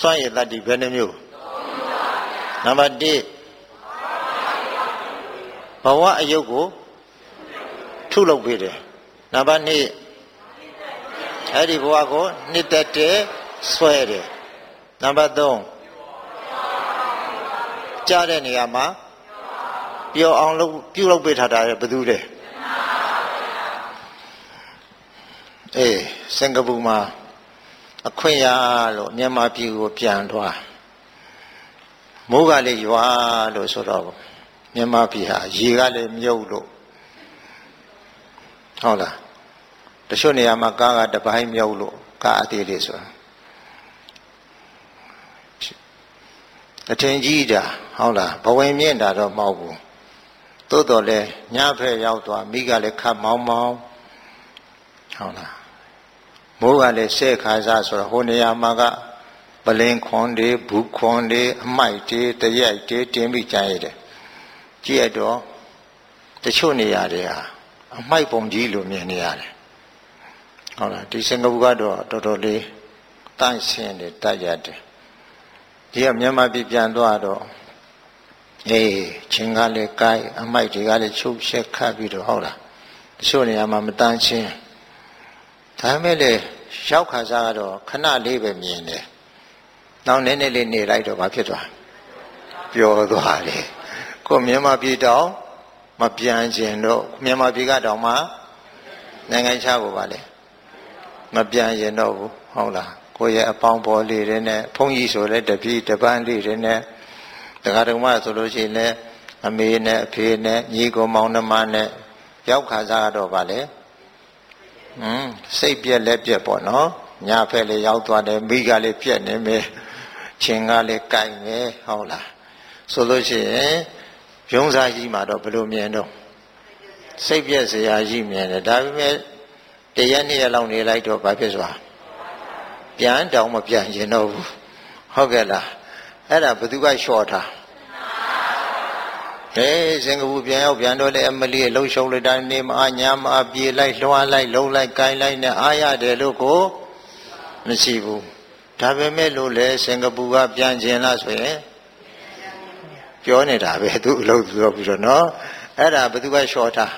စွန့်ရည်တတ္တိဘယ်နှမျိုးနံပါတ်1ဘဝအယုတ်ကိုထုလုပ်ပေးတယ်နံပါတ်2အဲ့ဒီဘဝကိုနှစ်သက်တဲ့ဆွဲတယ်နံပါတ်3ကြားတဲ့နေရာမှာပျော်အောင်ပြုလုပ်ပေးထားတာဘယ်သူလဲစင်ကာပူမှာအခွင့်ရလို့မြန်မာပြည်ကိုပြန်သွားမိုးကလေးရွာလို့ဆိုတော့မြန်မာပြည်ဟာရေကလည်းမြုပ်လို့ဟုတ်လားတချို့နေရာမှာကားကတပိုင်းမြုပ်လို့ကားအသေးလေးဆိုတာအထင်ကြီးတာဟုတ်လားဘဝင်မြင့်တာတော့မဟုတ်ဘူးသို့တော်လဲညဖက်ရောက်သွားမိကလည်းခတ်မောင်းမောင်းဟုတ်လားမိုးကလည်းဆဲခါစားဆိုတော့ဟိုနေရာမှာကပလင်ခွန်တွေဘူးခွန်တွေအမိုက်တွေတရိုက်တွေတင်းပြီးကြရတယ်ကြည့်ရတော့တချို့နေရာတွေဟာအမိုက်ပုံကြီးလိုမြင်နေရတယ်ဟုတ်လားဒီစင်ကာပူကတော့တော်တော်လေးတန့်ရှင်းတယ်တတ်ရတယ်ဒီကမြန်မာပြည်ပြန်သွားတော့ချင်းကလည်းကိုက်အမိုက်တွေကလည်းချုပ်ချက်ခတ်ပြီးတော့ဟုတ်လားတချို့နေရာမှာမတန့်ရှင်းဒါမဲ့လေရောက်ခါစားကတော့ခဏလေးပဲမြင်တယ်နောက်နည်းနည်းလေးနေလိုက်တော့ဘာဖြစ်သွားပျော်သွားတယ်ကိုမြန်မာပြည်တော့မပြန်ခြင်းတော့မြန်မာပြည်ကတော့မှနိုင်ငံခြားကိုပါလေမပြန်ရင်တော့ဘူးဟုတ်လားကိုရဲ့အပေါင်းပေါ်လေးတွေနဲ့ဘုန်းကြီးဆိုလဲတပည့်တပန်းလေးတွေနဲ့တခါတုန်းကဆိုလို့ရှိရင်လည်းအမေနဲ့အဖေနဲ့ညီကိုမောင်နှမနဲ့ရောက်ခါစားတော့ပါလေစိတ်ပြက်လက်ပြက်ပေါ့နော်ညာဖက်လေးရောက်သွားတယ်မိကလေးပြက်နေမယ်ချင်းကလေးကိုက်မယ်ဟုတ်လားဆိုလို့ရှိရင်ပြုံးစားကြီးမှာတော့ဘယ်လိုမြင်တော့စိတ်ပြက်စရာကြီးမြင်တယ်ဒါပေမဲ့တရက်နှစ်ရက်လောက်နေလိုက်တော့ဘာဖြစ်စွာပြန်တောင်မပြန်ရင်တော့ဘူးဟုတ်ကဲ့လားအဲ့ဒါဘယ်သူကလျှော့ထားစင်ကာပူပြန်ရောက်ပြန်တော့လေအမလီလှုပ်ရှုံလိုက်တာနေမအားညာမအားပြေးလိုက်လွှမ်းလိုက်လုံလိုက်ကိုင်းလိုက်နဲ့အားရတယ်လို့ကိုမရှိဘူးဒါပေမဲ့လို့လေစင်ကာပူကပြန်ခြင်းလားဆိုရင်ပြောနေတာပဲသူအလုပ်ပြောပြီးတော့နော်အဲ့ဒါဘယ်သူကလျှော့ထား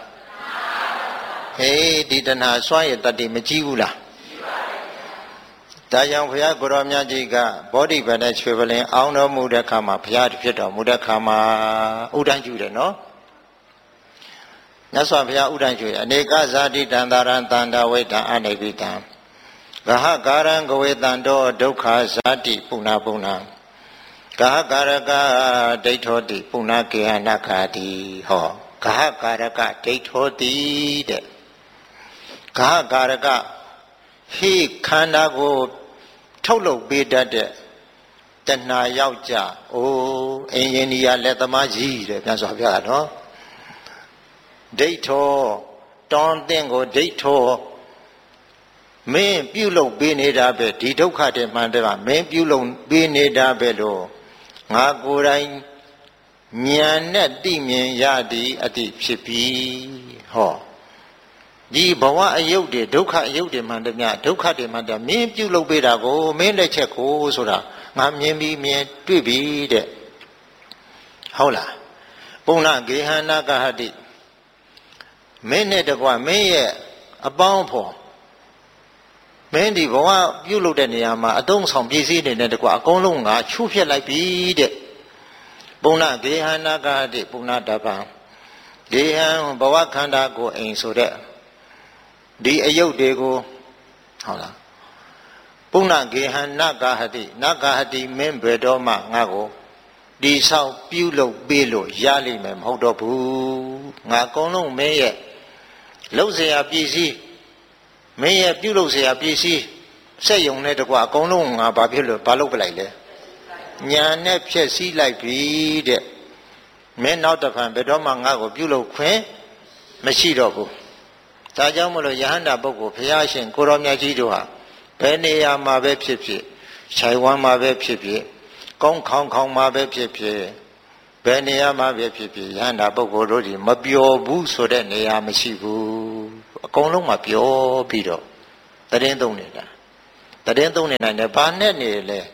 ဒီတဏှာစွန့်ရည်တတ္တိမကြည့်ဘူးလားဒါကြောင့်ဘုရားကိုရောမြတ်ကြီးကဗောဓိဗန္ဓချွေပလင်အောင်းတော်မူတဲ့ခါမှာဘုရားဖြစ်တော်မူတဲ့ခါမှာဥဒ္ဒံကျူတယ်နော်မြတ်စွာဘုရားဥဒ္ဒံကျူအနေကဇာတိတန္တရံတန္တဝိတံအနိဗ္ဗိတံဂဟကာရံကဝေတံတောဒုက္ခဇာတိပုဏ္ဏပုဏ္ဏဂဟကာရကဒိဋ္ဌောတိပုဏ္ဏကေဟနခာတိဟောဂဟကာရကဒိဋ္ဌောတိတဲ့ဂဟကာရကဟိခန္ဓာကိုထုတ်လုပ်ပေးတတ်တဲ့တဏှာယောက်ျားအင်ဂျင်နီယာလက်သမားကြီးတဲ့ပြန်ဆိုပြတာနော်ဒိဋ္ဌောတောင်းတင်ကိုဒိဋ္ဌောမင်းပြုလုပ်ပေးနေတာပဲဒီဒုက္ခတွေမှန်တယ်မင်းပြုလုပ်ပေးနေတာပဲလို့ငါကိုယ်တိုင်ဉာဏ်နဲ့သိမြင်ရသည်အတိဖြစ်ပြီဟောဒီဘဝအယုတ်တွေဒုက္ခအယုတ်တွေမှန်တယ်များဒုက္ခတွေမှန်တယ်မင်းပြုလုပ်ပေးတာကိုမင်းလက်ချက်ကိုဆိုတာငါမြင်ပြီးမြင်တွေ့ပြီတဲ့ဟုတ်လားပုဏ္ဏဂေဟနာကဟတိမင်းနဲ့တကွမင်းရဲ့အပေါင်းဖော်မင်းဒီဘဝပြုလုပ်တဲ့နေရာမှာအတုံးဆောင်ပြည့်စည်နေတဲ့တကွအကုန်လုံးငါချူးဖြတ်လိုက်ပြီတဲ့ပုဏ္ဏဂေဟနာကဟတိပုဏ္ဏတပံဂေဟံဘဝခန္ဓာကိုအိမ်ဆိုတဲ့ဒီအယုတ်တွေကိုဟုတ်လားပုဏ္ဏဂေဟနဂဟတိနဂဟတိမင်းဘယ်တော့မှငါ့ကိုဒီဆောက်ပြုလုပ်ပေးလို့ရလိမ့်မယ်မဟုတ်တော့ဘူးငါအကုန်လုံးမင်းရဲ့လှုပ်เสียပစ္စည်းမင်းရဲ့ပြုလုပ်เสียပစ္စည်းစက်ယုံနဲ့တကွအကုန်လုံးငါဘာဖြစ်လို့ဘာလုပ်ပလိုက်လဲညာနဲ့ဖြည့်စည်းလိုက်ပြီတဲ့မင်းနောက်တစ်ဖန်ဘယ်တော့မှငါ့ကိုပြုလုပ်ခွင့်မရှိတော့ဘူးဒါကြောင့်မလို့ယဟန္တာပုဂ္ဂိုလ်ဘုရားရှင်ကိုရောမြတ်ကြီးတို့ဟာဘယ်နေရာမှာပဲဖြစ်ဖြစ်ခြိုင်ဝမ်းမှာပဲဖြစ်ဖြစ်ကောင်းခေါင်မှာပဲဖြစ်ဖြစ်ဘယ်နေရာမှာပဲဖြစ်ဖြစ်ယဟန္တာပုဂ္ဂိုလ်တို့ဒီမပျော်ဘူးဆိုတဲ့နေရာမရှိဘူးအကုန်လုံးမှာပျော်ပြီးတော့တရင်သုံးနေတာတရင်သုံးနေနိုင်တယ်ဘာနဲ့နေလဲ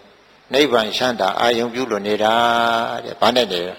နိဗ္ဗာန်ချမ်းသာအာယုံပြုလို့နေတာတဲ့ဘာနဲ့လဲ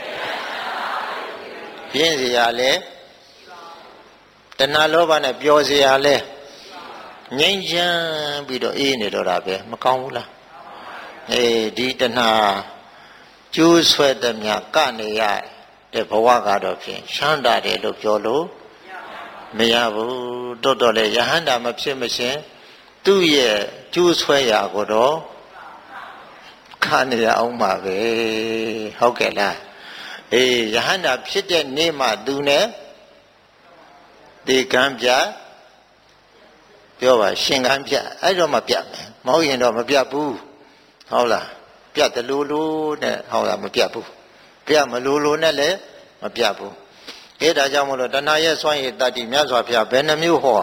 ပြင်းစရာလဲတဏှာလောဘနဲ့ပျော်စရာလဲငြိမ်းချမ်းပြီးတော့အေးနေတော့တာပဲမကောင်းဘူးလားဒီတဏှာကျိုးဆွဲတဲ့မြကနေရတဲ့ဘဝကတော့ဖြင့်ချမ်းသာတယ်လို့ပြောလို့မရဘူးတော်လေယဟန္တာမဖြစ်မရှင်သူ့ရဲ့ကျိုးဆွဲရာကိုတော့ခါနေရအောင်ပါပဲဟုတ်ကဲ့လားယဟန္တာဖြစ်တဲ့နေ့မှသူနဲ့ဒီကံပြပြောပါရှင်ကံပြအဲ့တော့မှပြမယ်မဟုတ်ရင်တော့မပြဘူးဟုတ်လားပြတယ်လို့နဲ့ဟုတ်လားမပြဘူးပြမလို့နဲ့လည်းမပြဘူးဒါကြောင့်မလို့တဏှာရဲ့စွန့်ရည်တတ္တိမြတ်စွာဘုရားဘယ်နှမျိုးဟော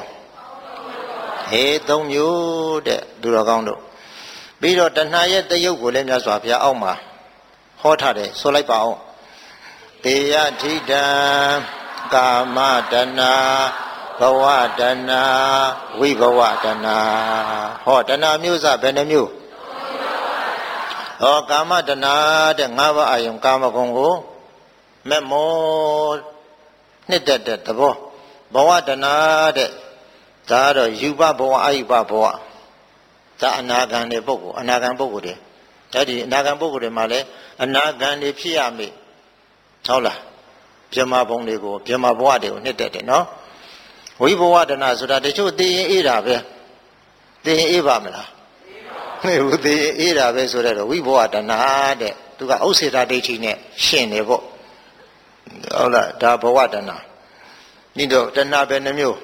3မျိုးတဲ့သူတော်ကောင်းတို့ပြီးတော့တဏှာရဲ့တယုတ်ကိုလည်းမြတ်စွာဘုရားအောက်မှာဟောထားတယ်ဆိုလိုက်ပါအောင်တေယထိတံကာမတဏှာဘဝတဏှာဝိဘဝတဏှာဟောတဏှာမျိုးစဘယ်နှမျိုးကာမတဏှာတဲ့၅ပါးအာယုံကာမဂုဏ်ကိုမဲ့မောနှစ်တက်တဲ့သဘောဘဝတဏှာတဲ့ဒါတော့ယူပဘဝအယူပဘဝဒါအနာဂံတဲ့ပုဂ္ဂိုလ်အနာဂံပုဂ္ဂိုလ်တွေအဲ့ဒီအနာဂံပုဂ္ဂိုလ်တွေမှာလည်းအနာဂံတွေဖြစ်ရမယ်ဟုတ်လားပြမဘုံတွေကိုပြမဘဝတွေကိုနှစ်တက်တယ်နော်ဝိဘဝတဏှာဆိုတာတချို့သိရင်အေးတာပဲသိရင်အေးပါမလားမဟုတ်သိရင်အေးတာပဲဆိုတော့ဝိဘဝတဏှာတဲ့သူကဥစ္စေတာဒိဋ္ဌိနဲ့ရှင်နေပေါ့ဟုတ်လားဒါဘဝတဏှာဒီတော့တဏှာပဲနှမျိုး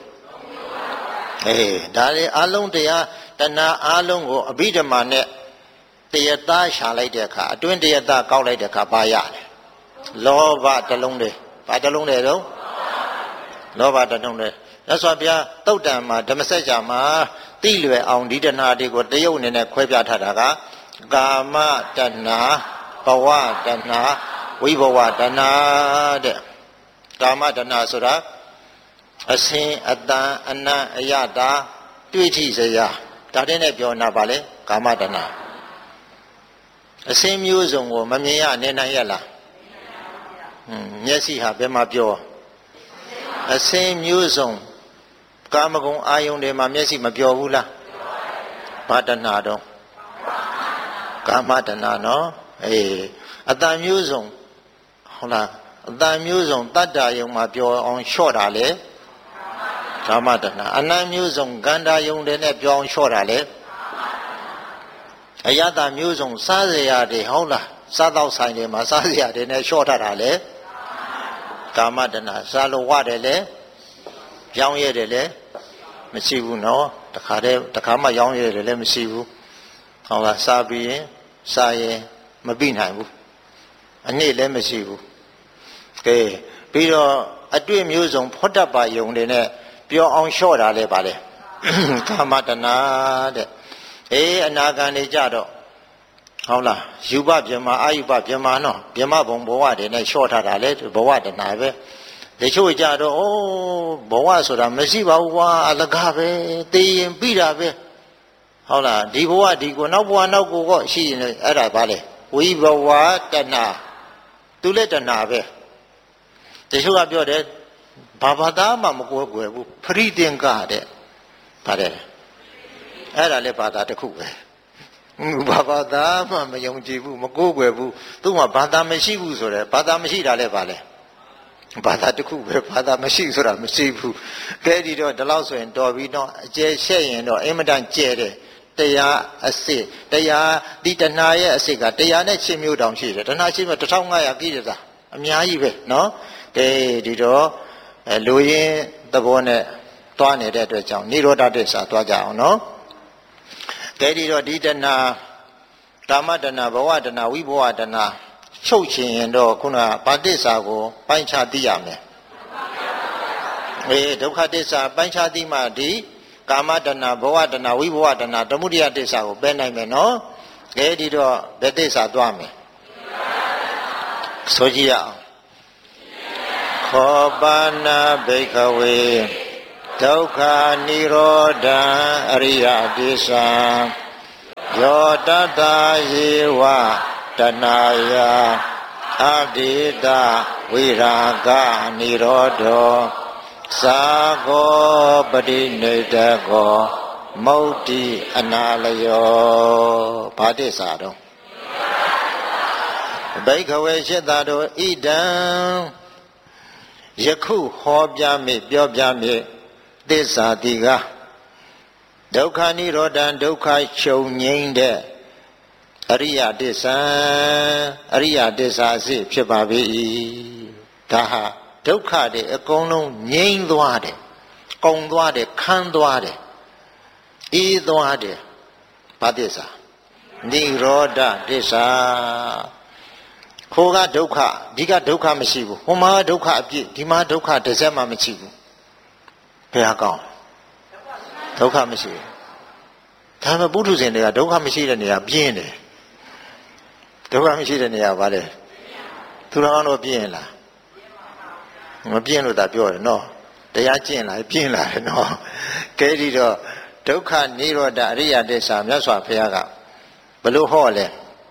ဒါလေအလုံးတရားတဏှာအလုံးကိုအဘိဓမ္မာနဲ့တယသားရှာလိုက်တဲ့အခါအတွင်းတယသားကောက်လိုက်တဲ့အခါပါရတယ်လောဘတစ်လုံးတည်းဘာတစ်လုံးတည်းတော့လောဘတစ်လုံးတည်းရသော်ဗျာတုတ်တံမှာဓမ္မစကြာမှာတိလွယ်အောင်ဒီတဏှာတွေကိုတရုပ်အနေနဲ့ခွဲပြထားတာကကာမတဏှာဘဝတဏှာဝိဘဝတဏှာတဲ့ကာမတဏှာဆိုတာအစင်အတန်အနံ့အယတာတွေ့ထိစရာဒါတဲ့နဲ့ပြောနာပါလေကာမတဏှာအစင်မျိုးစုံကိုမမြင်ရနေနိုင်ရလားမျက်စိဟာဘယ်မှာပြောအစင်မျိုးစုံကာမဂုဏ်အာယုန်တွေမှာမျက်စိမပြောဘူးလားဘာတဏှာတော့ကာမတဏှာနော်အတန်မျိုးစုံဟုတ်လားအတန်မျိုးစုံတတ္တယုံမှာပြောအောင်လျှော့တာလေကာမတဏှာအနံမျိုးစုံကန္တာယုံတွေနဲ့ပြောအောင်လျှော့တာလေအယတမျိုးစုံစားစရာတွေဟုတ်လားစားတော့ဆိုင်တွေမှာစားစရာတွေနဲ့လျှော့ထားတာလေကာမတဏှာစားလို့ဝတယ်လေရောင်းရတယ်လေမရှိဘူးနော်တခါမှရောင်းရတယ်လည်းမရှိဘူးဟုတ်လားစားပြီးရင်စားရင်မပြီးနိုင်ဘူးအနည်းလည်းမရှိဘူးကဲပြီးတော့အတွေ့မျိုးစုံဖောတ္တပါယုံတွေနဲ့ပြောအောင်လျှော့တာလဲပါလေကာမတဏှာတဲ့အနာဂံနေကြတော့ဟုတ်လားယူပပြမအာယူပပြမနော်ပြမဘုံဘဝတွေနဲ့လျှော့ထားတာလေဘဝတဏှာပဲတချို့ကြတော့ဘဝဆိုတာမရှိပါဘူးကွာအလကားပဲသိရင်ပြီးတာပဲဟုတ်လားဒီဘဝဒီကိုနောက်ဘဝနောက်ကိုကရှိရင်အဲ့ဒါပါလေဝိဘဝတဏှာသူလည်းတဏှာပဲတချို့ကပြောတယ်ဘာသာမှမကိုယ်ကွယ်ဘူးပရိသင်္ကတဲ့ပါတယ်အဲ့ဒါလည်းဘာသာတစ်ခုပဲဘာသာမှမယုံကြည်ဘူးမကိုးကွယ်ဘူးသူ့မှာဘာသာမရှိဘူးဆိုတယ်ဘာသာမရှိတာလည်းပါလေဘာသာတစ်ခုပဲဘာသာမရှိဆိုတာမရှိဘူးကဲဒီတော့ဒီလောက်ဆိုရင်တော်ပြီတော့အကျယ်ရှက်ရင်တော့အင်မတန်ကျဲတယ်တရားအစစ်တရားဒီတဏှာရဲ့အစစ်ကတရားနဲ့ရှင်းမျိုးတောင်ရှိတယ်တဏှာရှင်းမျိုး1500ကိလေသာအများကြီးပဲနော်ကဲဒီတော့လူရင်းသဘောနဲ့တွားနေတဲ့အတွက်ကြောင့်နိရောဓတစ္ဆာတွားကြအောင်နော်ကဲဒီတော့ဒီတဏှာကာမတဏှာဘဝတဏှာဝိဘဝတဏှာချုပ်ချင်ရင်တော့ခုနကဗာတစ္ဆာကိုပိုင်းခြားသိရမယ်ဒုက္ခတစ္ဆာပိုင်းခြားသိမှဒီကာမတဏှာဘဝတဏှာဝိဘဝတဏှာဓမ္မုဒိယတစ္ဆာကိုပယ်နိုင်မယ်နော်ကဲဒီတော့ဘယ်တစ္ဆာသွားမယ်ဆိုကြည့်ရအောင်ခောပါဏဘိက္ခဝေဒုက္ခនិရောဓံအရိယတစ္ဆာယောတတယေဝတဏယအတေတဝိရာဂနိရောဓောသာကောပရိနိဒကောမௌတ္တိအနာလယောဘာတိစာတော့ဘိက္ခဝေရှိတ္တတို့ဣဒံယခုဟောပြမိပြောပြမိသစ္စာတိကဒုက္ခនិရောဓံဒုက္ခချုပ်ငြိမ်းတဲ့အရိယတစ္ဆာအရိယတစ္ဆာအစစ်ဖြစ်ပါ၏ဒါဟာဒုက္ခတွေအကုန်လုံးငြိမ်းသွားတယ်ကုန်သွားတယ်ခမ်းသွားတယ်အေးသွားတယ်ဘာတစ္ဆာនិရောဓတစ္ဆာခိုးကဒုက္ခဒီကဒုက္ခမရှိဘူးဟိုမှာဒုက္ခအပြည့်ဒီမှာဒုက္ခတစ်စက်မှမရှိဘူးဘယ်ဟာကောင်းဒုက္ခမရှိဘူးဒါမှပုထုဇဉ်တွေကဒုက္ခမရှိတဲ့နေရာပြင်းတယ်ဒုက္ခမရှိတဲ့နေရာဘာလဲသူတော်ကောင်းတော့ပြင်းလားမပြင်းလို့သာပြောတယ်နော်တရားကျင့်လာပြင်းလာတယ်နော်ကဲဒီတော့ဒုက္ခនិရောဓအရိယတစ္ဆာမြတ်စွာဘုရားကဘလို့ဟောလဲ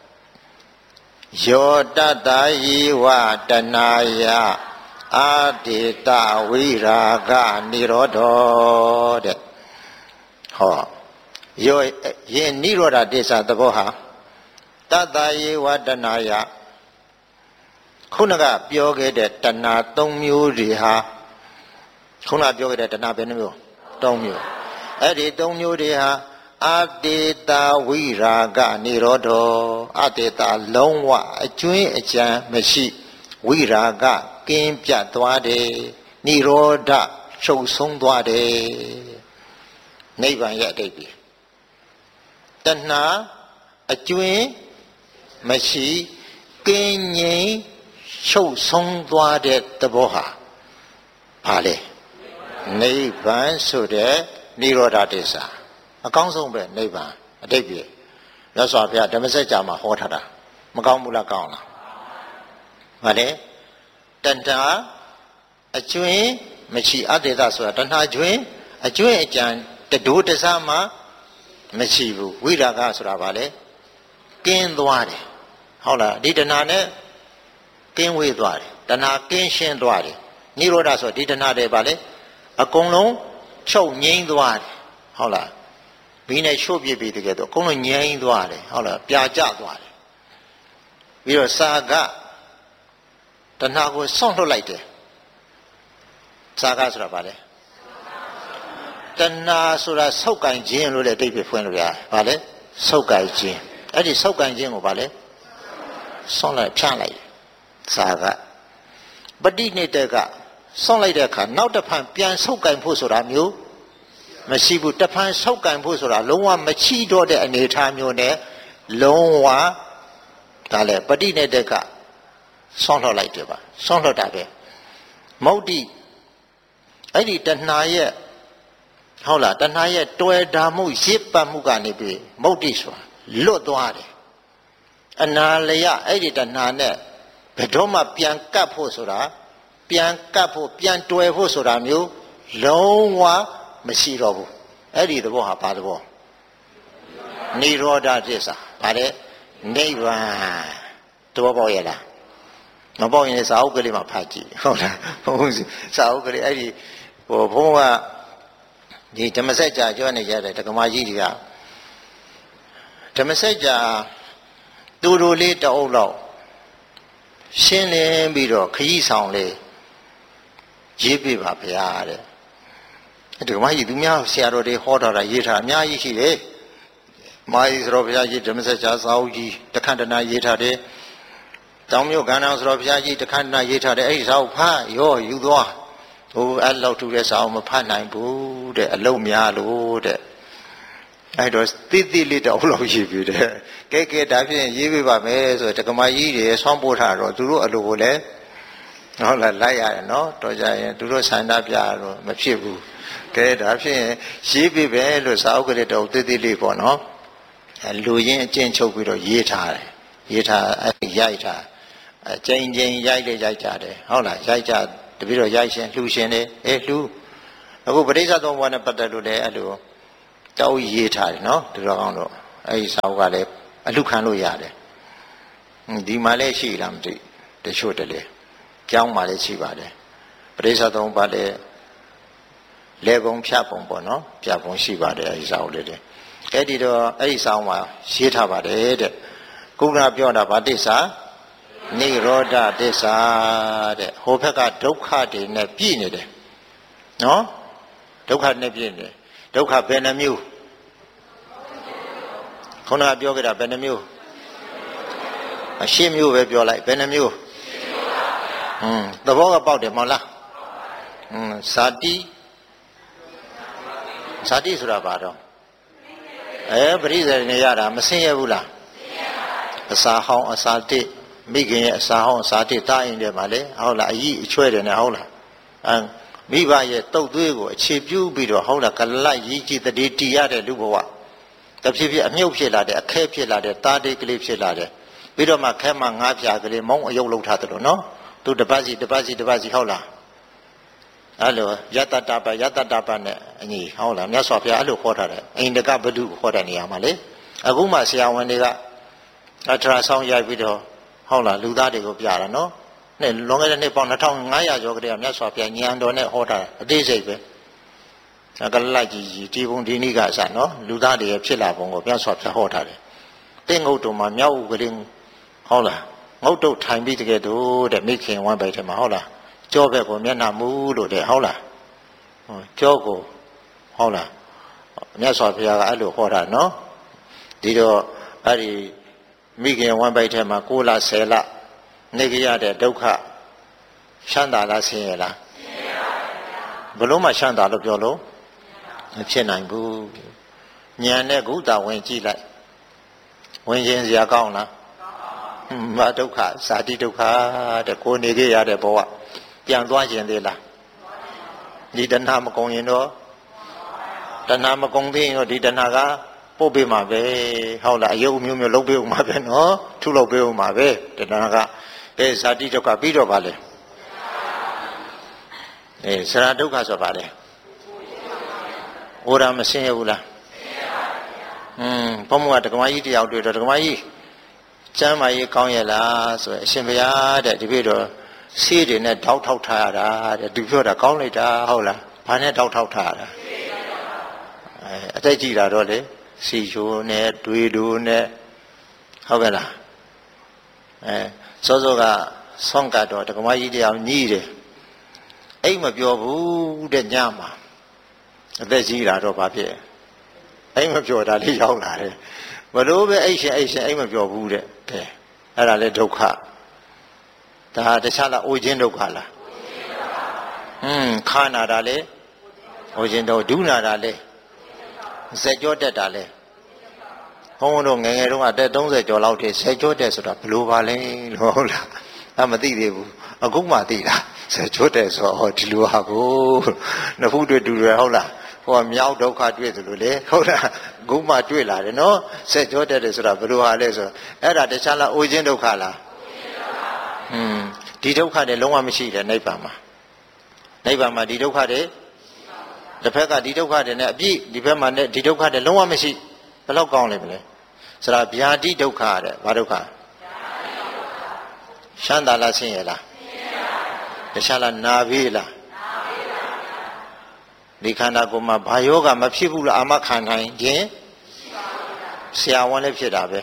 ယောတတယေဝတဏယအာတေတဝိရာဂနိရောဓောတဲ့ဟောယောယင်និရောဓတစ္ဆာသဘောဟာတတယေဝတဏယခုနကပြောခဲ့တဲ့တဏှာ၃မျိုးတွေဟာခုနပြောခဲ့တဲ့တဏှာဘယ်နှမျိုး၃မျိုးအဲ့ဒီ၃မျိုးတွေဟာအတေတဝိရာဂနိရောဓောအတေတလုံးဝအကျွင်းအကြံမရှိဝိရာဂကင်းပြတ်သွားတယ်နိရောဓချုပ်ဆုံးသွားတယ်နိဗ္ဗာန်ရဲ့အတိတ်ပဲတဏှာအကျွင်းမရှိကင်းငြိမ်ချုပ်ဆုံးသွားတဲ့သဘောဟာဘာလဲနိဗ္ဗာန်ဆိုတဲ့និရောဓတစ္ဆာအကောင်းဆုံးပဲနိဗ္ဗာန်အတိတ်ပဲမြတ်စွာဘုရားဓမ္မစကြာမှာဟောထားတာမကောင်းဘူးလားကောင်းလားဘာလဲတဏှာအကျွင်းမရှိအတ္တေတဆိုတာတဏှာကျွင်းအကျွင်းအကြံတဒိုးတစားမှမရှိဘူးဝိရာဂဆိုတာဘာလဲကင်းသွားတယ်ဟုတ်လားဒီတဏှာနဲ့ကင်းဝေးသွားတယ်တဏှာကင်းရှင်းသွားတယ်និရောဓဆိုဒီတဏှာတွေဘာလဲအကုန်လုံးချုပ်ငြိမ်းသွားတယ်ဟုတ်လားဘီနဲ့ချို့ပြပြီးတကယ်တော့အကုန်လုံးငြိမ်းသွားတယ်ဟုတ်လားပြာကျသွားတယ်ပြီးတော့စာကတဏှာကိုဆွန့်လွတ်လိုက်တယ်စာကဆိုတာဘာလဲတဏှာဆိုတာဆုပ်ကင်ခြင်းလို့လည်းအဓိပ္ပာယ်ဖွင့်လို့ရတယ်ဘာလဲဆုပ်ကင်ခြင်းအဲ့ဒီဆုပ်ကင်ခြင်းကိုဘာလဲဆွန့်လိုက်ဖြန့်လိုက်စာကပဋိနိဒကဆွန့်လိုက်တဲ့အခါနောက်တစ်ဖန်ပြန်ဆုပ်ကင်ဖို့ဆိုတာမျိုးမရှိဘူးတစ်ဖန်ဆုပ်ကင်ဖို့ဆိုတာလုံးဝမရှိတော့တဲ့အနေအထားမျိုးနဲ့လုံးဝဒါလည်းပဋိနိဒကဆွန့်လွတ်လိုက်တယ်ပါဆွန့်လွတ်တာပဲမௌတ္တိအဲ့ဒီတဏှာရဲ့ဟုတ်လားတဏှာရဲ့တွယ်တာမှုရစ်ပတ်မှုကနေပြီးမௌတ္တိဆိုတာလွတ်သွားတယ်အနာလယအဲ့ဒီတဏှာနဲ့ဘယ်တော့မှပြန်ကပ်ဖို့ဆိုတာပြန်ကပ်ဖို့ပြန်တွယ်ဖို့ဆိုတာမျိုးလုံးဝမရှိတော့ဘူးအဲ့ဒီသဘောဟာဘာသဘောនិရောဓတစ္ဆာဗါတဲ့နိဗ္ဗာန်သဘောပေါက်ရဲ့လားမပေါက်ရင်စာအုပ်ကလေးမှာဖတ်ကြည့်ဟုတ်လားဟုတ်စာအုပ်ကလေးအဲ့ဒီဘုန်းကဒီဓမ္မစကြာကျွမ်းနေကြတဲ့ဒကမာကြီးတွေကဓမ္မစကြာတူတူလေးတအုပ်လောက်ရှင်းလင်းပြီးတော့ခရီးဆောင်လေးရေးပြပါဗျာတဲ့ဒကမာကြီးသူများဆရာတော်တွေဟောထားတာရေးထားအများကြီးရှိတယ်မာယီဆိုတော့ဘုရားကြီးဓမ္မစကြာစာအုပ်ကြီးတခန္ဓနာရေးထားတယ်တောင်မြို့ကန္နာဆိုတော့ဘုရားကြီးတခန္ဓနာရေးထားတယ်အဲ့ဒီစာအုပ်ဖတ်ရောယူသွားဟိုအဲ့လောက်ထူတဲ့စာအုပ်မဖတ်နိုင်ဘူးတဲ့အလုံးများလို့တဲ့အဲ့တော့တိတိလေးတော့လောက်ရေးပြီးတဲ့ကဲဒါဖြင့်ရေးပြပါမယ်ဆိုတော့ဒကမာကြီးတွေဆွမ်းပို့ထားတော့သူတို့အလိုကိုလည်းဟုတ်လားလိုက်ရတယ်နော်တော်ကြရင်သူတို့ဆန္ဒပြတော့မဖြစ်ဘူးကဲဒါဖြင့်ရေးပြပဲလို့စာအုပ်ကလေးတော့တိတိလေးပေါ့နော်လူရင်းအကျဉ်းချုပ်ပြီးတော့ရေးထားတယ်ရေးထားရိုက်ထားကျင်းရိုက်လေရိုက်ကြတယ်ဟုတ်လားရိုက်ကြတပည့်တော်ရိုက်ရှင်လှူရှင်နေလှူအခုပရိစ္ဆာသုံးဘဝနဲ့ပတ်သက်လို့လည်းအဲ့လိုတောက်ရေးထားတယ်နော်ဒီတော်ကောင်းတော့ဟအဲ့ဒီစာအုပ်ကလည်းအလူခံလို့ရတယ်ဒီမှာလည်းရှိလားမသိတချို့တလေကျောင်းမှာလည်းရှိပါတယ်ပရိစ္ဆေသုံးပါလည်းလေပုံဖြတ်ပုံပေါ့နော်ဖြတ်ပုံရှိပါတယ်အဲ့ဒီစာအုပ်လေးတွေအဲ့ဒီတော့အဲ့ဒီစာအုပ်မှာရေးထားပါတယ်တဲ့ကုက္ကရာပြောတာဗာတိစ္ဆာနိရောဓသစ္စာတဲ့ဟိုဘက်ကဒုက္ခတွေနဲ့ပြည့်နေတယ်နော်ဒုက္ခနဲ့ပြည့်နေဒုက္ခဘယ်နှမျိုးခုနကပြောခဲ့တာဘယ်နှမျိုးအရှင်းမျိုးပဲပြောလိုက်ဘယ်နှမျိုးသဘောကပေါက်တယ်မဟုတ်လားဇာတိဆိုတာဘာတော့ပရိသေနေရတာမဆင်းရဲဘူးလားအစာဟောင်းအစာတစ်မိခင်ရဲ့အစာဟောင်းအစာတစ်တားရင်တယ်မှာလေဟုတ်လားအကြီးအချွဲတယ်နဲ့ဟုတ်လားမိဘရဲ့တုတ်သွေးကိုအခြေပြုပြီးတော့ဟုတ်လားကလတ်ရည်ကြည်တတိတီရတဲ့လူဘဝတဖြည်းဖြည်းအမြုပ်ဖြစ်လာတယ်အခဲဖြစ်လာတယ်တားတိတ်ကလေးဖြစ်လာတယ်ပြီးတော့မှခဲမှငါးဖြာကလေးမုံအယုတ်လောက်ထားတယ်လို့နော်သူတပတ်စီဟုတ်လားအဲ့လိုယတတပနဲ့အညီဟုတ်လားမြတ်စွာဘုရားအဲ့လိုခေါ်ထားတယ်အိန္ဒကဘဒုခေါ်တဲ့နေရာမှာလေအခုမှဆရာဝန်တွေကအထရာဆောင်ရိုက်ပြီးတော့ဟုတ်လားလူသားတွေကိုပြတာနော်နဲ့လွန်ခဲ့တဲ့နှစ်ပေါင်း2500ကျော်ကတည်းကမြတ်စွာဘုရားဉာဏ်တော်နဲ့ဟောတာအသေးစိတ်ပဲကလလိုက်ကြီးဒီဘုံဒီနိကအစနော်လူသားတွေရဲ့ဖြစ်လာပုံကိုမြတ်စွာဘုရားဟောထားတယ်တင့်ငုတ်တုံမှာမြောက်ဥကလေးဟုတ်လားငုတ်တုတ်ထိုင်ပြီးတကယ်တော့တဲ့မိခင်ဝမ်းပိုက်ထဲမှာဟုတ်လားကြောဘက်ကိုမျက်နှာမူးလို့တဲ့ဟုတ်လားကြောကိုဟုတ်လားမြတ်စွာဘုရားကအဲ့လိုဟောတာနော်ဒီတော့အဲ့ဒီမိခင်ဝမ်းပိုက်ထဲမှာ9လ10လနေကြရတဲ့ဒုက္ခချမ်းသာလားဆင်းရဲလားဘလို့မှချမ်းသာလို့ပြောလို့မဖြစ်နိုင်ဘူးဉာဏ်နဲ့ကုသဝင်ကြည့်လိုက်ဝင်ခြင်းစရာကောင်းလားမဒုက္ခဇာတိဒုက္ခတဲ့ကိုနေကြရတဲ့ဘဝပြန်သွားခြင်းသေးလားဒီတဏှာမကုန်ရင်တော့တဏှာမကုန်သေးရင်တော့ဒီတဏှာကပို့ပေးမှာပဲဟုတ်လားအယုတ်မျိုးလုပ်ပေးဦးမှာပဲနော်ထုလုပ်ပေးဦးမှာပဲတဏှာကဇာတိဒုက္ခပြီးတော့ပါလေဆရာဒုက္ခဆိုပါလေဩရာမဆင်းရဘူးလားဘုံမကဒကမကြီးတယောက်တွေ့တော့ဒကမကြီးကျမ်းမာရေးကောင်းရဲ့လားဆိုရင်အရှင်ဘုရားတဲ့ဒီပြတော့ဆေးတွေနဲ့ထောက်ထားရတာတဲ့သူပြောတာကောင်းလိုက်တာဟုတ်လားဘာနဲ့ထောက်ထားရတာအသက်ကြီးတာတော့လေစီချိုးနဲ့တွေးတို့နဲ့ဟုတ်ကဲ့လားစောစောကဆွမ်းကတော့ဒကမကြီးတယောက်ညှိတယ်အိမ်မပြောဘူးတဲ့ညမှာအသက်ကြီးတာတော့ဘာဖြစ်အိမ်မပြောတာလေးရောက်လာတယ်ဘလို့ပဲအိမ်ရှင်အိမ်မပြောဘူးတဲ့အဲ့ဒါလေဒုက္ခဒါတခြားလားအိုခြင်းဒုက္ခလားခါနာတာလေအိုခြင်းဒုက္ခဒုနာတာလေဇက်ကြောတက်တာလေဘုန်းတို့ငယ်ငယ်တုန်းကအသက်30ကျော်လောက်ထိဇက်ကြောတက်ဆိုတာဘလို့ပါလဲလို့ဟုတ်လားမသိသေးဘူးအခုမှသိတာဇက်ကြောတက်ဆိုဟောဒီလိုဟာကိုနှစ်ဖူးတွေ့တူတယ်ဟုတ်လားဟိုကမြောက်ဒုက္ခတွေ့သလိုလေဟုတ်လားအခုမှတွေ့လာတယ်နော်ဇက်ကြောတက်တယ်ဆိုတာဘလို့ဟာလဲဆိုအဲ့ဒါတခြားလားအိုခြင်းဒုက္ခလားဒီဒုက္ခတွေလုံးဝမရှိတယ်နိဗ္ဗာန်မှာဒီဒုက္ခတွေတစ်ဖက်ကဒီဒုက္ခတွေနဲ့အပြည့်ဒီဘက်မှာနဲ့ဒီဒုက္ခတွေလုံးဝမရှိဘယ်လောက်ကောင်းလဲမလဲဆိုတော့ဗျာတိဒုက္ခတဲ့ဘာဒုက္ခရှမ်းသာလားဆင်းရဲလားတခြားလားနာဘေးလားဒီခန္ဓာကိုယ်မှာဘာယောဂမဖြစ်ဘူးလားအာမခံနိုင်ခြင်းဆရာဝန်လည်းဖြစ်တာပဲ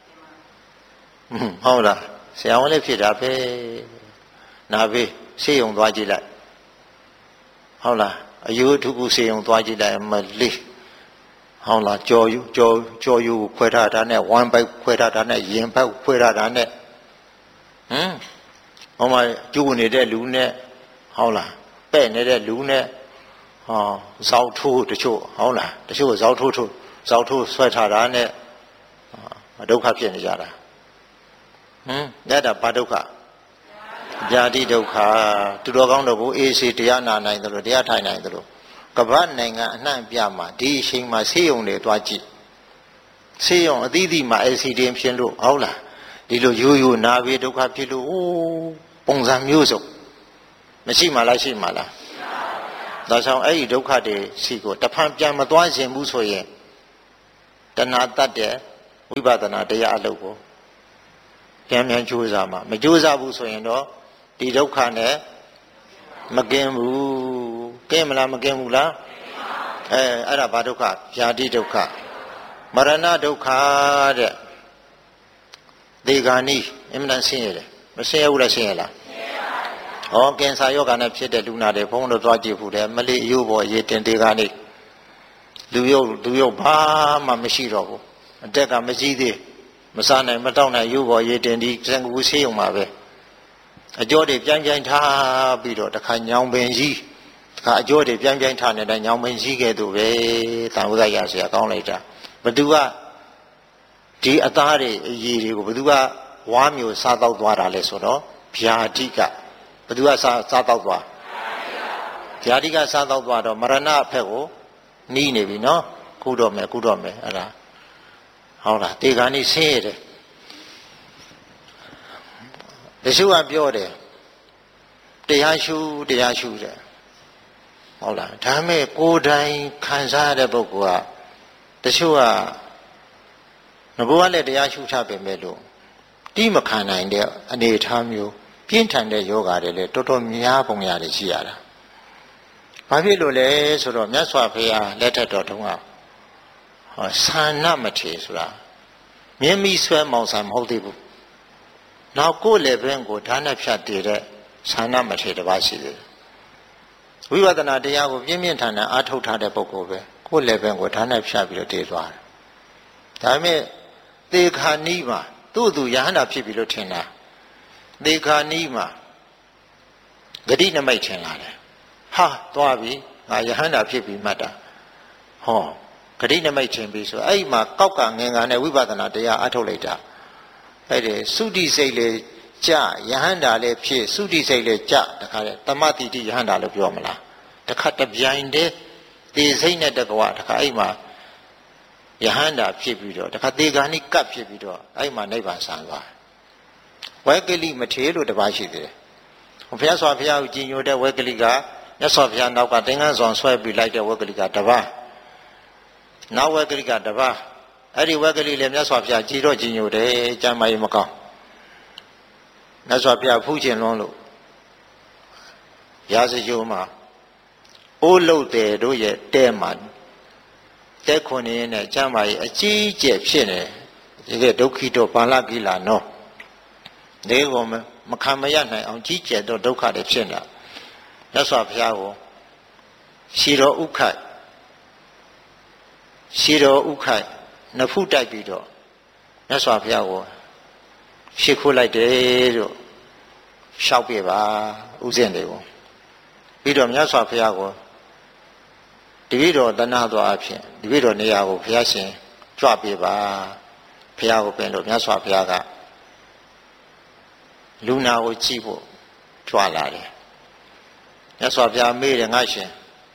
ဟုတ်လားဆရာဝန်လည်းဖြစ်တာပဲနာဘေးဆေးရုံသွားကြည့်လိုက်ဟုတ်လားအယုထုကုဆေးရုံသွားကြည့်လိုက်မလေးဟုတ်လားကြော်ယူခွဲထားတာနဲ့ဝမ်းပိုက်ခွဲထားတာနဲ့ရင်ပိုက်ခွဲထားတာနဲ့ဟောမှာကျူနေတဲ့လူနဲ့ဟုတ်လားပဲ့နေတဲ့လူနဲ့ဇောက်ထိုးတချို့ဟုတ်လားတချို့ဇောက်ထိုးဆွဲထားတာနဲ့ဒုက္ခဖြစ်နေကြတာအဲ့ဒါဘာဒုက္ခဗျာတိဒုက္ခသူတော်ကောင်းတို့ကိုအေးစေတရားနာနိုင်တယ်လို့တရားထိုင်နိုင်တယ်လို့ကမ္ဘာနိုင်ငံအနှံ့ပြမှာဒီအချိန်မှာဆေးရုံတွေသွားကြည့်ဆေးရုံအသီးသီးမှာအက်ဆီဒင်ဖြစ်လို့ဟုတ်လားဒီလိုရိုးနာဘေးဒုက္ခဖြစ်လို့ပုံစံမျိုးစုံမရှိမှလားရှိမှလားဒါကြောင့်အဲ့ဒီဒုက္ခတွေစီကိုတဖန်ပြန်မသွားခြင်းဘူးဆိုရင်တဏှာတတ်တဲ့ဝိပဿနာတရားအလုပ်ကိုပြန်ပြန်ကြိုးစားမှာမကြိုးစားဘူးဆိုရင်တော့ဒီဒုက္ခနဲ့မကင်းဘူးကင်းမလားမကင်းဘူးလားအဲ့ဒါဘာဒုက္ခဗျာတိဒုက္ခမရဏဒုက္ခတဲ့ဒေဂာနိအမှန်တန်ဆင်းရဲတယ်မဆင်းရဲဘူးလားဆင်းရဲလားဟောကင်ဆာယောဂါနဲ့ဖြစ်တဲ့လူနာတွေဘုန်းတော်သွားကြည့်ဘူးတယ်မလေးအယိုးပေါ်ရေတင်ဒေဂာနိလူရုပ်ဘာမှမရှိတော့ဘူးအတက်ကမကြီးသေးမစားနိုင်မတောက်နိုင်ရုပ်ပေါ်ရေတင်ဒီစံကူဆေးရုံမှာပဲအကျော်တွေပြိုင်ထားပြီးတော့တခါညောင်ပင်ကြီးတခါအကျော်တွေပြိုင်ထားနေတဲ့ညောင်ပင်ကြီးကဲ့သို့ပဲတန်ဝိကရဆရာကောင်းလိုက်တာဘသူကဒီအသားတွေအရည်တွေကိုဘသူကဝါမျိုးစားတော့သွားတာလဲဆိုတော့ဗျာတိကဘသူကစားတော့သွားဗျာတိကစားတော့သွားတော့မရဏအဖက်ကိုနီးနေပြီနော်ကုတော့မယ်အဲ့ဒါဟုတ်လားတေခါနေဆင်းရတယ်တချို့ကပြောတယ်တရားရှုတဲ့ဟုတ်လားဒါမဲ့ကိုယ်တိုင်ခံစားရတဲ့ပုဂ္ဂိုလ်ကတချို့ကငဘိုးကလည်းတရားရှုထားပေမဲ့လို့တိမခံနိုင်တဲ့အနေအထားမျိုးပြင်းထန်တဲ့ယောဂါတွေလည်းတော်တော်များပုံရတယ်ရှိရတာဘာဖြစ်လို့လဲဆိုတော့မြတ်စွာဘုရားလက်ထက်တော်တုန်းကသာဏမထေဆိုတာမြင်းမိဆွဲမောင်ဆန်မဟုတ်သေးဘူးနောက်ကိုယ်လည်းဘင်းကိုဓာတ်နဲ့ဖြတ်တည်တဲ့သာဏမထေတစ်ပါးရှိတယ်ဝိပဿနာတရားကိုပြင်းပြင်းထန်ထန်အားထုတ်ထားတဲ့ပုဂ္ဂိုလ်ပဲကိုယ်လည်းဘင်းကိုဓာတ်နဲ့ဖြတ်ပြီးတော့တည်သွားတယ်ဒါပေမဲ့သေခာနီးမှာသူ့သူယဟန္တာဖြစ်ပြီလို့ထင်တာသေခာနီးမှာဂတိနမိတ်ထင်လာတယ်ဟာသွားပြီငါယဟန္တာဖြစ်ပြီမှတ်တာဟောဂတိနမိတ်ထင်ပြီဆိုအဲ့မှာကောက်ကငင်္ဂါနဲ့ဝိပဿနာတရားအထုတ်လိုက်တာအဲ့ဒီသုတိစိတ်လေကြယဟန္တာလည်းဖြစ်သုတိစိတ်လေကြတခါလေတမတိတိယဟန္တာလို့ပြောမလားတခါတပြိုင်တည်းသေစိတ်နဲ့တကွာတခါအဲ့မှာယဟန္တာဖြစ်ပြီးတော့တခါသေဂာနိကပ်ဖြစ်ပြီးတော့အဲ့မှာနိဗ္ဗာန်ဆံသွားဝဲကလိမထေလို့တပါးရှိသေးတယ်ဘုရားစွာဘုရားကိုကြည်ညိုတဲ့ဝဲကလိကမြတ်စွာဘုရားနောက်ကသင်္ကန်းဆောင်ဆွဲပြီးလိုက်တဲ့ဝဲကလိကတပါးနောက်ဝဲကလိကတပါးအဲ့ဒီဝဲကလိလည်းမြတ်စွာဘုရားကြည်တော့ကြည်ညိုတယ်ကျမ်းမာရေးမကောင်းမြတ်စွာဘုရားဖူးခြင်းလွန်းလို့ရာဇဂိုမှာအိုးလုတ်တယ်တို့ရဲ့တဲမှာတဲခွန်နေနဲ့ကျမ်းမာရေးအကြီးအကျယ်ဖြစ်နေဒီကဒုက္ခိတောပါဠကိလာနောဒီကောမခံမရနိုင်အောင်ကြီးကျယ်တော့ဒုက္ခတွေဖြစ်နေတာမြတ်စွာဘုရားကိုရှီတော်ဥခိုက်နှစ်ဖူးတိုက်ပြီးတော့မြတ်စွာဘုရားကိုရှ िख ိုးလိုက်တယ်လို့လျှောက်ပြပါဥစဉ်တွေကိုပြီးတော့မြတ်စွာဘုရားကိုတပည့်တော်တဏှာတော်အဖြစ်တပည့်တော်နေရာကိုဘုရားရှင်ကြွပြပါဘုရားကိုပင်လို့မြတ်စွာဘုရားကလူနာကိုကြည့်ဖို့ကြွလာတယ်မြတ်စွာဘုရားမေးတယ်ငါရှင်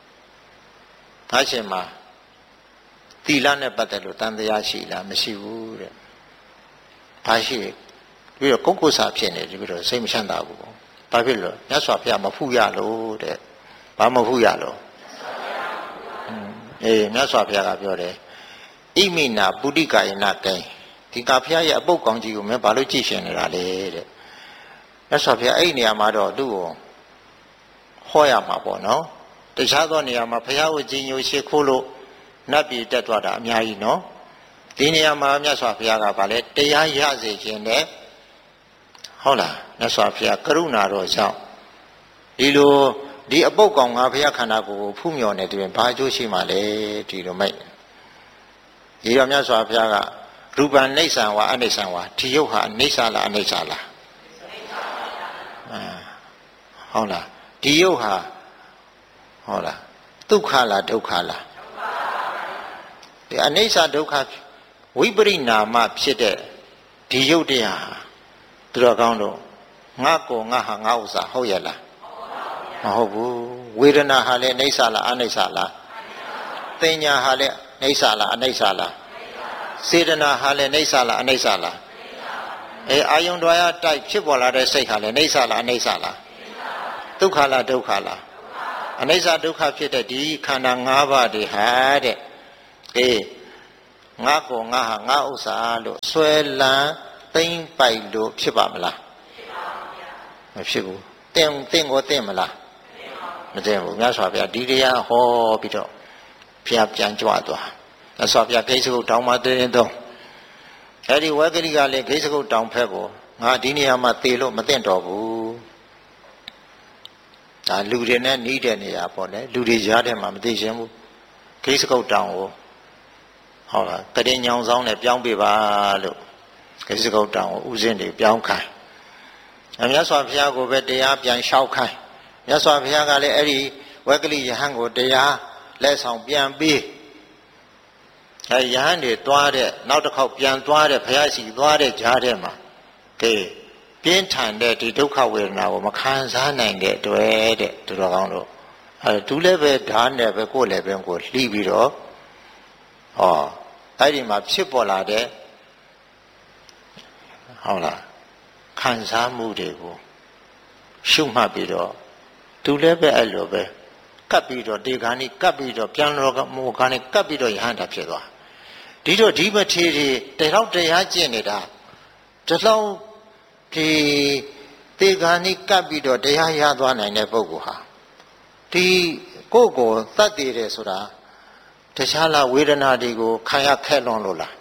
မှာသီလနဲ့ပတ်သက်လို့တန်တရားရှိလားမရှိဘူးတဲ့ဘာရှိပြီးတော့ကုက္ကုဆာဖြစ်နေတယ်ပြီးတော့စိတ်မချမ်းသာဘူးဘာဖြစ်လို့မြတ်စွာဘုရားမဖူးရလို့တဲ့ဘာမဖူးရလို့မြတ်စွာဘုရားကပြောတယ်ဣမိနာပုတိကာယနာကိဒီကဘုရားရဲ့အပုတ်ကောင်းကြီးကိုမင်းဘာလို့ကြည့်ရှင်နေတာလဲတဲ့မြတ်စွာဘုရားအဲ့ဒီနေရာမှာတော့သူ့ကိုဟောရမှာပေါ့နော်တခြားသောနေရာမှာဘုရားကိုကြည်ညိုရှ िख ိုးလို့နတ်ပြည်တက်သွားတာအများကြီးနော်ဒီနေရာမှာမြတ်စွာဘုရားကဗာလဲတရားရစေခြင်းနဲ့ဟုတ်လားမြတ်စွာဘုရားကရုဏာတော်ကြောင့်ဒီအပုတ်ကောင်ငါဘုရားခန္ဓာကိုယ်ကိုဖူးမြော်နေတယ်ဘာအကျိုးရှိမှလဲဒီလိုမိတ်ဒီတော့မြတ်စွာဘုရားကရူပံနိစ္စံဝါအနိစ္စံဝါဒီရုပ်ဟာအနိစ္စလားအနိစ္စလားဟုတ်လားဒီရုပ်ဟာဟုတ်လားဒုက္ခလားဒုက္ခလားဒီအနိစ္စဒုက္ခဝိပရိနာမဖြစ်တဲ့ဒီရုပ်တရားသူတော်ကောင်းတို့ငါကိုငါဟာငါဥစ္စာဟုတ်ရဲ့လားမဟုတ်ဘူးဝေဒနာဟာလည်းအနိစ္စလားအနိစ္စလားသင်ညာဟာလည်းအနိစ္စလားအနိစ္စလားစေတနာဟာလည်းအနိစ္စလားအနိစ္စလားအာယုံတော်ရတိုက်ဖြစ်ပေါ်လာတဲ့စိတ်ဟာလည်းအနိစ္စလားအနိစ္စလားဒုက္ခလားဒုက္ခလားအနိစ္စဒုက္ခဖြစ်တဲ့ဒီခန္ဓာ၅ပါးတွေဟာတဲ့ငါကောငါဟာငါဥစ္စာလို့ဆွဲလန်းသိမ့်ပိုက်လို့ဖြစ်ပါမလားမဖြစ်ဘူးတင်းကိုတင်းမလားမတင်းဘူးမြတ်စွာဘုရားဒီတရားဟောပြီးတော့ဘုရားပြန်ကြွသွားမြတ်စွာဘုရားဂိစ္ဆကုတ်တောင်မှာတင်းတော့အဲ့ဒီဝဲကလေးကလည်းဂိစ္ဆကုတ်တောင်ဖက်ကိုငါဒီနေရာမှာသေလို့မသိတော့ဘူးဒါလူတွေနဲ့နီးတဲ့နေရာပေါ့လေလူတွေရားတဲ့မှာမသိချင်းဘူးဂိစ္ဆကုတ်တောင်ကိုဟုတ်လားတရင်ညောင်ဆောင်နဲ့ပြောင်းပြပါလို့ဂိစ္ဆကုတ်တောင်ကိုဥစဉ်တွေပြောင်းခိုင်းမြတ်စွာဘုရားကိုပဲတရားပြန်လျှောက်ခိုင်းမြတ်စွာဘုရားကလည်းအဲ့ဒီဝက်ကလိယဟန်ကိုတရားလက်ဆောင်ပြန်ပေးအဲယဟန်တွေသွားတဲ့နောက်တစ်ခေါက်ပြန်သွားတဲ့ဘုရားရှိသွားတဲ့ကြားထဲမှာကဲပြင်းထန်တဲ့ဒီဒုက္ခဝေဒနာကိုမခံစားနိုင်တဲ့တွေ့တဲ့သူတော်ကောင်းတို့အဲသူလည်းပဲဓာတ်နဲ့ပဲကိုယ်လည်းပဲကိုလှီးပြီးတော့ဟောအဲ့ဒီမှာဖြစ်ပေါ်လာတဲ့ဟုတ်လားခံစားမှုတွေကိုရှုမှတ်ပြီးတော့သူလည်းပဲအဲ့လိုပဲကပ်ပြီးတော့ဒီခါនេះကပ်ပြီးတော့ပြန်တော်ကမောခါနဲ့ကပ်ပြီးတော့ယဟန္တာဖြစ်သွားဒီတော့ဒီမထေရီတလောက်တရားကျင့်နေတာတလောက်ဒီဒီခါនេះကပ်ပြီးတော့တရားရသွားနိုင်တဲ့ပုဂ္ဂိုလ်ဟာဒီကိုယ်ကိုသတ်တည်တယ်ဆိုတာတခြားလားဝေဒနာတွေကိုခံရခက်လွန်လို့လား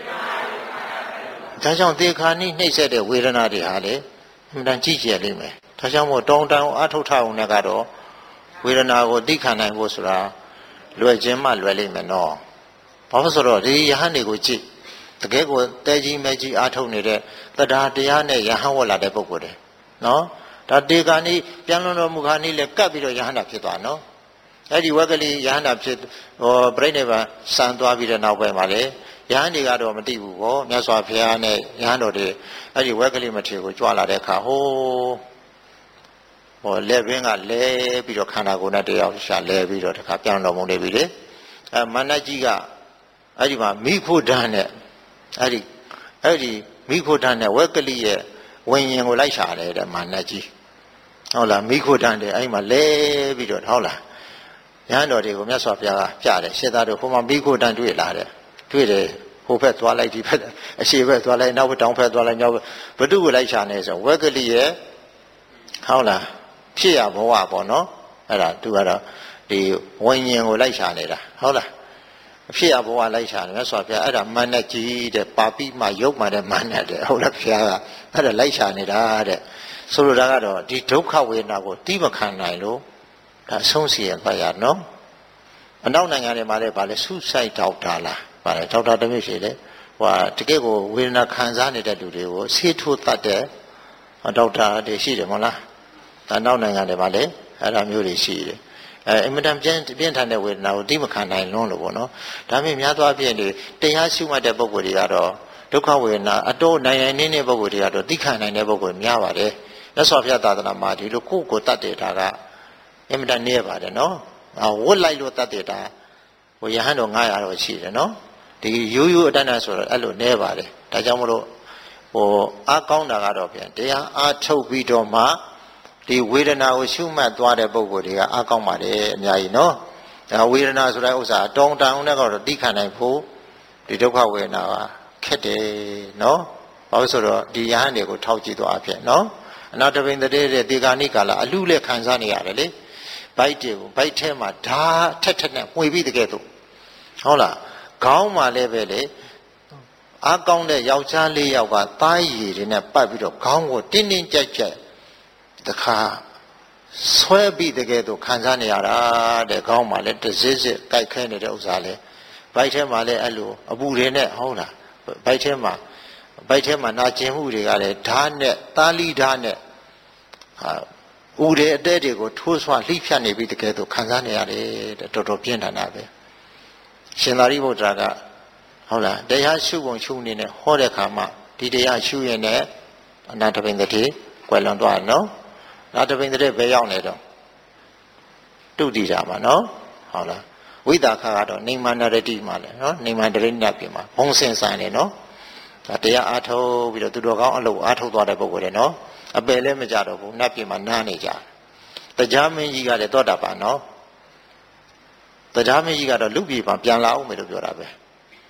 ဒါကြောင့်ဒီခါនេះနှိမ့်ဆက်တဲ့ဝေဒနာတွေဟာလေအမှန်တန်ကြီးကျယ်လိမ့်မယ်ဒါကြောင့်မို့တောင်းတအောင်အထုတ်ထအောင်နဲ့ကတော့ဝေဒနာကိုသိခံနိုင်ဖို့ဆိုတာလွယ်ခြင်းမှလွယ်လိမ့်မယ်နော်ဘာလို့ဆိုတော့ဒီယဟန်တွေကိုကြည့်တကယ်ကိုတဲကြီးမဲကြီးအားထုတ်နေတဲ့တရားတရားနဲ့ယဟန်ဝတ်လာတဲ့ပုဂ္ဂိုလ်တွေနော်ဒါတေခါนี้ပြန်လွန်တော်မူခါนี้လည်းကပ်ပြီးတော့ယဟန်တာဖြစ်သွားနော်အဲ့ဒီဝက်ကလေးယဟန်တာဖြစ်ပြိဋိဘံစံသွားပြီးတဲ့နောက်ပိုင်းမှာလေယဟန်တွေကတော့မသိဘူးဗောမြတ်စွာဘုရားနဲ့ယဟန်တော်တွေအဲ့ဒီဝက်ကလေးမထေကိုကြွလာတဲ့အခါဟိုလက်ဘင်းကလဲပြီးတော့ခန္ဓာကိုယ်နဲ့တရားရှာလဲပြီးတော့တခါပြန်တော်မူနေပြီလေမန္တကြီးကအဲ့ဒီမှာမိဖို့ဓာတ်နဲ့အဲ့ဒီမိဖို့ဓာတ်နဲ့ဝက်ကလေးရဲ့ဝိညာဉ်ကိုလိုက်ရှာတယ်တဲ့မန္တကြီးဟုတ်လားမိဖို့ဓာတ်နဲ့အဲ့ဒီမှာလဲပြီးတော့ဟုတ်လားယဟန်တော်တွေကိုမြတ်စွာဘုရားကပြတယ်ရှင်းသားတို့ဟိုမှာမိဖို့ဓာတ်တွေ့လာတယ်တွေ့တယ်ဟိုဘက်သွားလိုက်ဒီဘက်အရှေ့ဘက်သွားလိုက်နောက်ဘက်တောင်ဘက်သွားလိုက်နောက်ဘသူကိုလိုက်ရှာနေဆိုဝက်ကလေးရဲ့ဟုတ်လားဖြစ်ရဘဝပေါ့နော်အဲ့ဒါသူကတော့ဒီဝိညာဉ်ကိုလိုက်ရှာနေတာဟုတ်လားဖြစ်ရဘဝလိုက်ရှာနေမြတ်စွာဘုရားအဲ့ဒါမန္တကြီးတဲ့ပါပိမှရုပ်မှတဲ့မန္တတဲ့ဟုတ်လားဘုရားကအဲ့ဒါလိုက်ရှာနေတာတဲ့ဆိုလိုတာကတော့ဒီဒုက္ခဝေဒနာကိုတိမခံနိုင်လို့ဒါဆုံးစီရဖတ်ရနော်အနောက်နိုင်ငံတွေမှာလည်းဗာလဲဆုဆိုင်ဒေါက်တာလားဗာလဲဒေါက်တာတမျိုးရှိတယ်ဟိုတကယ့်ကိုဝေဒနာခံစားနေတဲ့လူတွေကိုဆေးထိုးတတ်တဲ့ဒေါက်တာတွေရှိတယ်မဟုတ်လားအနောက်နိုင်ငံတွေမှာလည်းအဲ့ဒါမျိုးတွေရှိတယ်အင်မတန်ပြင်းထန်တဲ့ဝေဒနာကိုတိမခံနိုင်လွန်းလို့ပေါ့နော်ဒါပေမဲ့များသောအားဖြင့်တရားရှုမှတ်တဲ့ပုဂ္ဂိုလ်တွေကတော့ဒုက္ခဝေဒနာအတော့နိုင်နေတဲ့ပုဂ္ဂိုလ်တွေကတော့တိခံနိုင်တဲ့ပုဂ္ဂိုလ်များပါတယ်မြတ်စွာဘုရားသာသနာမှာဒီလိုကိုယ့်ကိုတတ်တဲ့ဒါကအင်မတန်နည်းပါတယ်နော်ဝတ်လိုက်လို့တတ်တဲ့ဒါဟိုယဟန်တော်900တော့ရှိတယ်နော်ဒီရိုးရိုးအတန်းတန်းဆိုတော့အဲ့လိုနည်းပါတယ်ဒါကြောင့်မလို့ဟိုအားကောင်းတာကတော့ဗျာတရားအားထုတ်ပြီးတော့မှဒီဝေဒနာကိုရှုမှတ်သွားတဲ့ပုံကိုယ်တွေကအားကောင်းပါတယ်အများကြီးနော်ဒါဝေဒနာဆိုတဲ့ဥစ္စာတောင်းတန်နဲ့ကတော့တိခံနိုင်ဖို့ဒီဒုက္ခဝေဒနာကခက်တယ်နော်ဘာလို့ဆိုတော့ဒီယဟန်တွေကိုထောက်ကြည့်သွားအဖြစ်နော်အနာတပိန်တဲ့ဒီကာနိကာလအလူလက်ခံစားနေရတယ်လေဘိုက်တွေကိုဘိုက်ထဲမှာဓာထက်နဲ့မှွေပြီးတကယ်တော့ဟုတ်လားခေါင်းမှာလည်းပဲလေအားကောင်းတဲ့ယောက်ျားလေးယောက်ကသားရည်တွေနဲ့ပတ်ပြီးတော့ခေါင်းကိုတင်းတင်းကြိုက်ကြိုက်တခါဆွဲပြီးတကယ်တော့ခံစားနေရတာတဲ့ခေါင်းမှာလည်းတစစ်စစ်ကြိုက်ခဲနေတဲ့ဥစ္စာလေဘိုက်ထဲမှာလည်းအဲ့လိုအပူတွေနဲ့ဟုတ်လားဘိုက်ထဲမှာနာကျင်မှုတွေကလည်းဓာတ်နဲ့သားလီဓာတ်နဲ့ဥတွေအတဲတွေကိုထိုးဆွလှိဖြတ်နေပြီးတကယ်တော့ခံစားနေရတယ်တဲ့တော်တော်ပြင်းထန်တာပဲရှင်သာရိပုတ္တရာကဟုတ်လားတရားရှုပုံရှုနေနဲ့ဟောတဲ့ခါမှာဒီတရားရှုရင်လည်းအနာတပိန်တတိကွယ်လွန်သွားတယ်နော်အနာတပိန်တတိဘယ်ရောက်နေတော့တုတိတာမှာနော်ဟုတ်လားဝိသခကတော့နေမန္တရတိမှာလေနော်နေမန္တရိနတ်ပြည်မှာဘုံစင်ဆိုင်နေနော်ဒါတရားအားထုတ်ပြီးတော့သူတော်ကောင်းအလုပ်အားထုတ်သွားတဲ့ပုဂ္ဂိုလ်တွေနော်အပယ်လည်းမကြတော့ဘူးနတ်ပြည်မှာနားနေကြတရားမင်းကြီးကလည်းသောတာပန်နော်တရားမင်းကြီးကတော့လူပြည်မှာပြန်လာအောင်မယ်လို့ပြောတာပဲ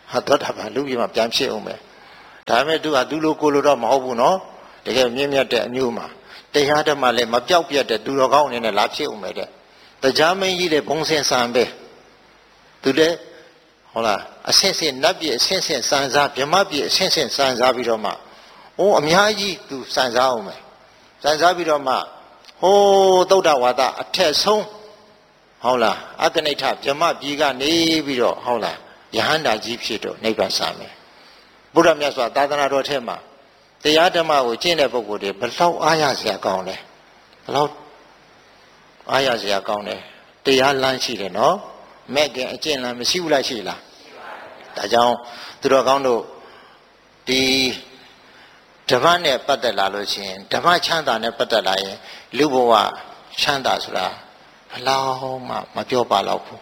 ဟာသောတာပန်လူကြီးမှာပြန်ဖြစ်အောင်ပဲဒါပေမဲ့သူကသူလိုကိုလိုတော့မဟုတ်ဘူးနော်တကယ်မြင့်မြတ်တဲ့အမျိုးမှာတရားဓမ္မလည်းမပြောက်ပြတ်တဲ့သူတော်ကောင်းအနေနဲ့လာဖြစ်အောင်ပဲတဲ့တရားမင်းကြီးလည်းဘုံစင်ဆံပဲသူလည်းဟုတ်လားအဆင့်ဆင့်နတ်ပြည်အဆင့်ဆင့်စံစားဗြဟ္မပြည်အဆင့်ဆင့်စံစားပြီးတော့မှအများကြီးသူစံစားအောင်ပဲစံစားပြီးတော့မှသုဒ္ဓဝါဒအထက်ဆုံးဟုတ်လားအကနိဋ္ဌဗြဟ္မပြည်ကနေပြီးတော့ဟုတ်လားယဟန္တာကြီးဖြစ်တော့နိဗ္ဗာန်ဆံမယ်ဘုရားမြတ်စွာသာသနာတော်ထဲမှာတရားဓမ္မကိုကျင့်တဲ့ပုဂ္ဂိုလ်တွေဘယ်လောက်အားရစရာကောင်းလဲဘယ်လောက်အားရစရာကောင်းတယ်တရားလမ်းရှိတယ်နော်မဲ့ခင်အကျင့်လမ်းမရှိဘူးလားရှိလားဒါကြောင့်သူတော်ကောင်းတို့ဒီဓမ္မနဲ့ပတ်သက်လာလို့ရှိရင်ဓမ္မချမ်းသာနဲ့ပတ်သက်လာရင်လူဘဝချမ်းသာဆိုတာဘယ်လောက်မှမပြောပါတော့ဘူး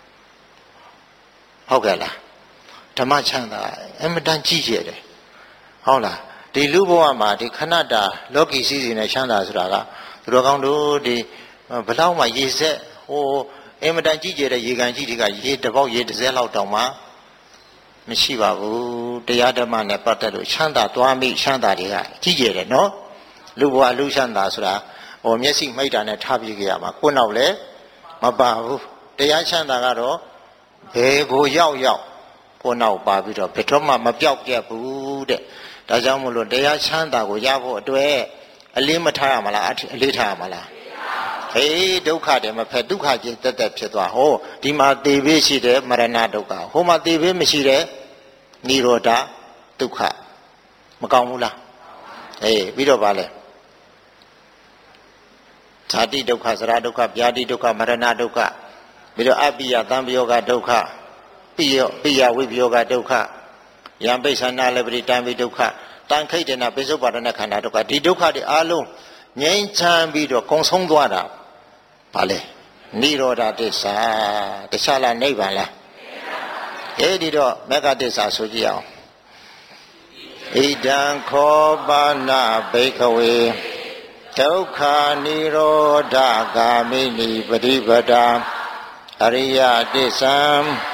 ဟုတ်ကဲ့လားဓမ္မချမ်းသာအမတန်ကြီးကျယ်တယ်ဟုတ်လားဒီလူဘဝမှာဒီခဏတာလောကီစည်းစိမ်နဲ့ချမ်းသာဆိုတာကသူတော်ကောင်းတို့ဒီဘယ်လောက်မှရေစက်အမတန်ကြီးကျယ်တဲ့ရေကန်ကြီးတွေကရေတစ်ပေါက်ရေတစ်စက်လောက်တောင်မှမရှိပါဘူးတရားဓမ္မနဲ့ပတ်သက်လို့ချမ်းသာသွားမိချမ်းသာတွေကကြီးကျယ်တယ်နော်လူဘဝလူချမ်းသာဆိုတာမျက်စိမိတ်တာနဲ့ထားပြကြရမှာကိုယ်နောက်လည်းမပါဘူးတရားချမ်းသာကတော့ဘယ်ကိုရောက်ကိုယ်နောက်ပါပြီးတော့ဘယ်တော့မှမပြောက်ပြတ်ဘူးတဲ့ဒါကြောင့်မို့လို့တရားချမ်းသာကိုရဖို့အတွက်အလေးမထားရမလားအလေးထားရမလားဒုက္ခတယ်မဖက်ဒုက္ခကြီးတက်တက်ဖြစ်သွားဒီမှာသေဘေးရှိတယ်မရဏဒုက္ခဟိုမှာသေဘေးမရှိတဲ့និရောဓဒုက္ခမကောင်းဘူးလားပြီးတော့ဗာလဲဇာတိဒုက္ခသရဒုက္ခဗျာတိဒုက္ခမရဏဒုက္ခပြီးတော့အပိယသံပယောဂဒုက္ခပိယဝိပယောဂဒုက္ခယံပိဿနာလပရိတံပိဒုက္ခတန်ခိတ်တနာပိစုပါဒနာခန္ဓာဒုက္ခဒီဒုက္ခတွေအားလုံးငြိမ်းချမ်းပြီးတော့ကုံဆုံးသွားတာဗာလဲនិရောဓသစ္စာတခြားလားနိဗ္ဗာန်လားဒီတော့မေဃသစ္စာဆိုကြည့်အောင်ဣဒံခောပါဏဘိက္ခဝေဒုက္ခនិရောဓဂာမိနိပฏิပဒာအရိယသစ္စာ